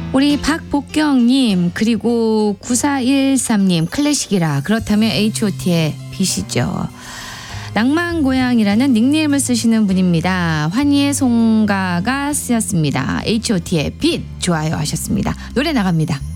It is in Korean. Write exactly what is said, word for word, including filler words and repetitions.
우리 박복경님 그리고 구사일삼님 클래식이라 그렇다면 에이치 오 티의 빛이죠. 낭만고양이라는 닉네임을 쓰시는 분입니다. 환희의 송가가 쓰였습니다. 에이치 오 티의 빛 좋아요 하셨습니다. 노래 나갑니다.